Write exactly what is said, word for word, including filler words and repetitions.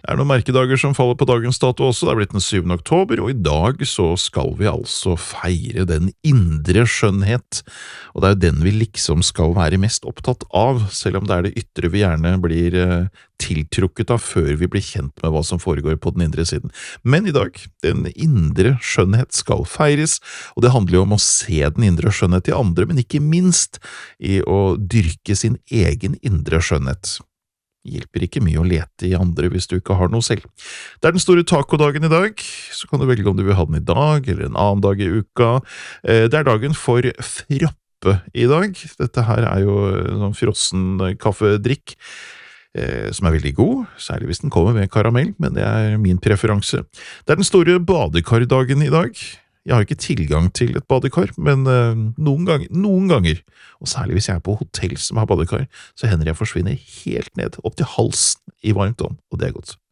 Det er noen merkedager som faller på dagens dato også, det er blitt den syvende oktober, og i dag så skal vi altså feire den indre skjønnhet, og det er jo den vi liksom skal være mest opptatt av, selv om det er det ytre vi gjerne blir eh, tiltrukket av før vi blir kjent med hva som foregår på den indre siden. Men i dag, den indre skjønnhet skal feires, og det handler jo om å se den indre skjønnhet i andre, men ikke minst i å dyrke sin egen indre skjønnhet. Hjelper ikke mye å lete i andre hvis du ikke har noe selv. Det er den store tacodagen i dag, så kan du velge om du vil ha den i dag, eller en annen dag i uka. Det er dagen for frappe i dag. Dette her er jo en sånn frossen kaffedrikk, som er veldig god, særlig hvis den kommer med karamell, men det er min preferanse. Det er den store badekardagen i dag. Jeg har ikke tilgang til et badekar, men uh, noen, ganger, noen ganger, og særlig hvis jeg er på hotell som har badekar, så hender jeg forsvinner helt ned, opp til halsen i varmt vann, og det er godt.